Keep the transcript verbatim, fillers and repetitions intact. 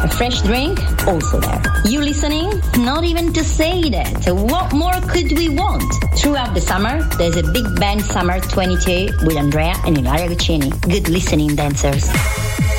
A fresh drink, also there. You listening? Not even to say that. What more could we want? Throughout the summer, there's a Big Band Summer twenty-two with Andrea and Ilaria Guccini. Good listening, dancers.